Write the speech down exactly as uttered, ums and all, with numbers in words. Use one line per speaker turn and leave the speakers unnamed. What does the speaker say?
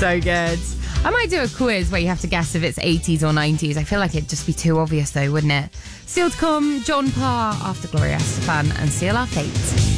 So good. I might do a quiz where you have to guess if it's eighties or nineties. I feel like it'd just be too obvious though, wouldn't it? Still to come, John Parr after Gloria Estefan and Seal Our Fate.